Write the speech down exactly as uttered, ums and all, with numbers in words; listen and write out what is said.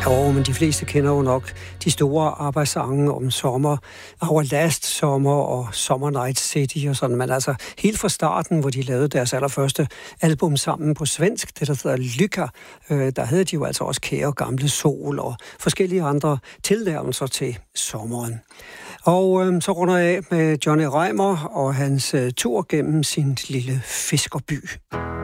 Jo, men de fleste kender jo nok de store arbejdssange om sommer, Our Last Summer og Summer Night City og sådan. Men altså helt fra starten, hvor de lavede deres allerførste album sammen på svensk, det der hedder Lycka, øh, der havde de jo altså også Kære Gamle Sol og forskellige andre tilnærmelser til sommeren. Og øh, så runder jeg af med Johnny Reimer og hans øh, tur gennem sin lille fiskerby.